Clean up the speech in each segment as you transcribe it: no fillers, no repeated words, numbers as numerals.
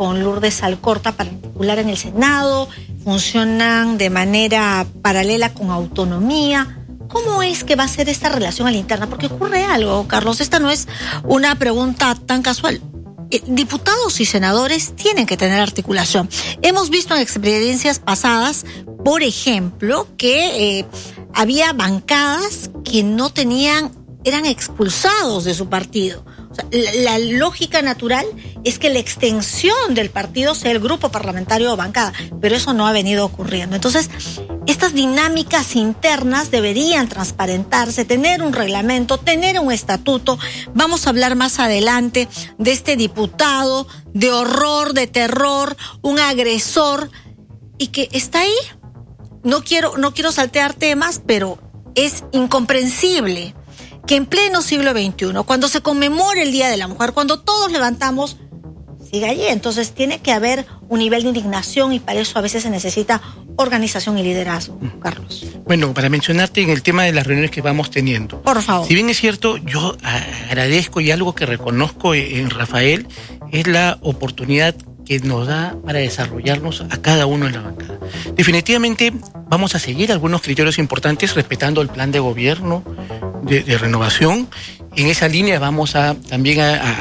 con Lourdes Alcorta, particular en el Senado, funcionan de manera paralela con autonomía. ¿Cómo es que va a ser esta relación a la interna? Porque ocurre algo, Carlos, esta no es una pregunta tan casual. Diputados y senadores tienen que tener articulación. Hemos visto en experiencias pasadas, por ejemplo, que había bancadas que no tenían, eran expulsados de su partido. O sea, la lógica natural es que la extensión del partido sea el grupo parlamentario o bancada, pero eso no ha venido ocurriendo. Entonces, estas dinámicas internas deberían transparentarse, tener un reglamento, tener un estatuto. Vamos a hablar más adelante de este diputado de horror, de terror, un agresor, y que está ahí. No quiero saltear temas, pero es incomprensible que en pleno siglo XXI, cuando se conmemora el Día de la Mujer, cuando todos levantamos, siga allí. Entonces tiene que haber un nivel de indignación y para eso a veces se necesita organización y liderazgo, Carlos. Bueno, para mencionarte en el tema de las reuniones que vamos teniendo. Por favor. Si bien es cierto, yo agradezco y algo que reconozco en Rafael es la oportunidad que nos da para desarrollarnos a cada uno en la bancada. Definitivamente vamos a seguir algunos criterios importantes respetando el plan de gobierno de renovación. En esa línea vamos también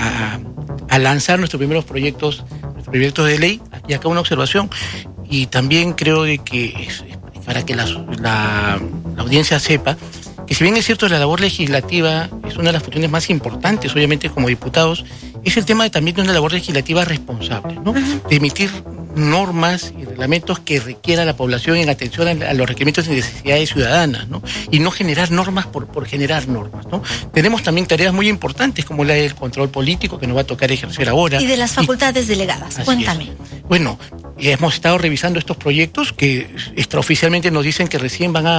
a lanzar nuestros primeros proyectos de ley. Y acá una observación, y también creo de que para que la audiencia sepa que si bien es cierto la labor legislativa es una de las funciones más importantes, obviamente como diputados, es el tema también de una labor legislativa responsable, ¿no? De emitir normas y reglamentos que requiera la población en atención a los requerimientos y necesidades ciudadanas, ¿no? Y no generar normas por generar normas, ¿no? Tenemos también tareas muy importantes como la del control político que nos va a tocar ejercer ahora. Y de las facultades delegadas, cuéntame. Bueno, hemos estado revisando estos proyectos que extraoficialmente nos dicen que recién van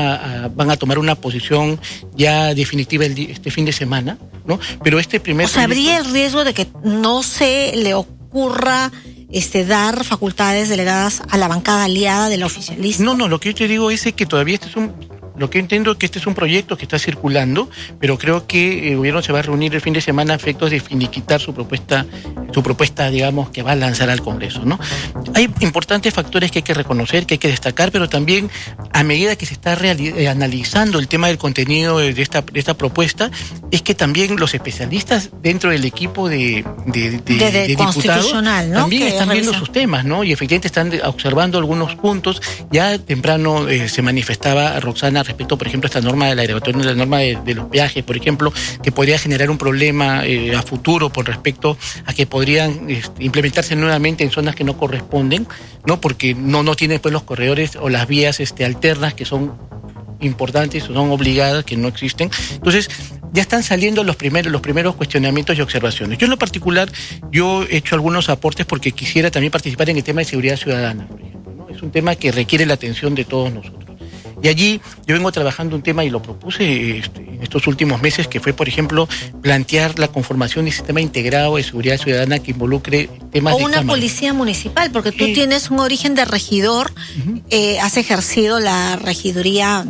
a tomar una posición ya definitiva este fin de semana, ¿no? Pero este primer... O sea, ¿habría el riesgo de que no se le ocurra dar facultades delegadas a la bancada aliada de la oficialista? No, lo que yo te digo es que todavía lo que entiendo es que este es un proyecto que está circulando, pero creo que el gobierno se va a reunir el fin de semana a efectos de finiquitar su propuesta, digamos, que va a lanzar al Congreso, ¿no? Hay importantes factores que hay que reconocer, que hay que destacar, pero también a medida que se está analizando el tema del contenido de esta propuesta, es que también los especialistas dentro del equipo de diputados, ¿no? También están viendo sus temas, ¿no? Y efectivamente están observando algunos puntos. Ya temprano se manifestaba Roxana respecto, por ejemplo, a esta norma de la derogatoria, la norma de los peajes, por ejemplo, que podría generar un problema a futuro con respecto a que podrían implementarse nuevamente en zonas que no corresponden, ¿no? Porque no tienen pues los corredores o las vías alternas que son importantes o son obligadas, que no existen. Entonces, ya están saliendo los primeros cuestionamientos y observaciones. Yo en lo particular, yo he hecho algunos aportes porque quisiera también participar en el tema de seguridad ciudadana, por ejemplo, ¿no? Es un tema que requiere la atención de todos nosotros. Y allí yo vengo trabajando un tema y lo propuse en estos últimos meses, que fue, por ejemplo, plantear la conformación de un sistema integrado de seguridad ciudadana que involucre temas de cámara. O una policía municipal, porque tú tienes un origen de regidor, has ejercido la regiduría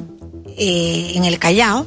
en el Callao,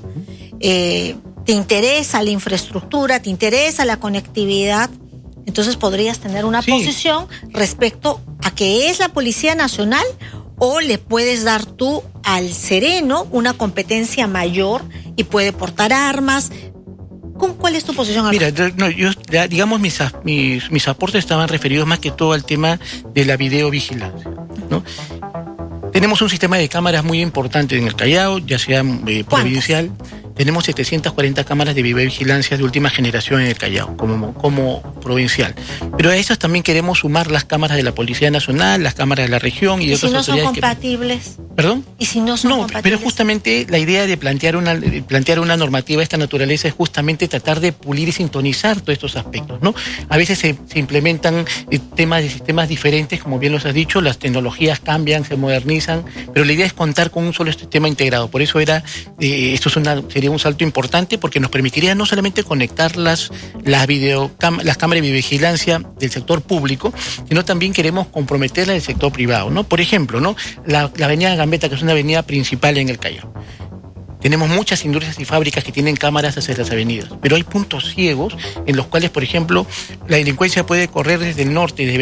te interesa la infraestructura, te interesa la conectividad, entonces podrías tener una posición respecto a que es la Policía Nacional, o le puedes dar tú al sereno una competencia mayor y puede portar armas. ¿Cuál es tu posición? Mira, digamos, mis aportes estaban referidos más que todo al tema de la videovigilancia, ¿no? Tenemos un sistema de cámaras muy importante en el Callao, ya sea provincial. Tenemos 740 cámaras de videovigilancia de última generación en el Callao, como provincial. Pero a esas también queremos sumar las cámaras de la Policía Nacional, las cámaras de la región y otras autoridades. ¿Y si no son compatibles? ¿Perdón? ¿Y si no son compatibles? Pero justamente la idea de plantear una normativa de esta naturaleza es justamente tratar de pulir y sintonizar todos estos aspectos, ¿no? A veces se implementan temas de sistemas diferentes, como bien los has dicho, las tecnologías cambian, se modernizan, pero la idea es contar con un solo sistema integrado. Por eso esto sería un salto importante, porque nos permitiría no solamente conectar las cámaras de videovigilancia del sector público, sino también queremos comprometerla del sector privado, ¿no? Por ejemplo, ¿no? La avenida Gambetta, que es una avenida principal en el Callao. Tenemos muchas industrias y fábricas que tienen cámaras hacia las avenidas, pero hay puntos ciegos en los cuales, por ejemplo, la delincuencia puede correr desde el norte, desde